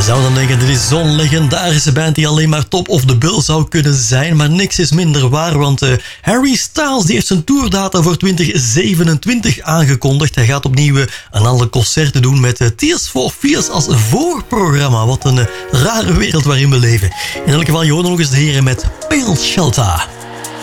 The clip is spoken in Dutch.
Zou dan denken, dit is zo'n legendarische band die alleen maar top of the bill zou kunnen zijn. Maar niks is minder waar, want Harry Styles die heeft zijn tourdata voor 2027 aangekondigd. Hij gaat opnieuw een aantal concerten doen met Tears for Fears als voorprogramma. Wat een rare wereld waarin we leven. In elk geval, je hoort nog eens de heren met Pale Shelter.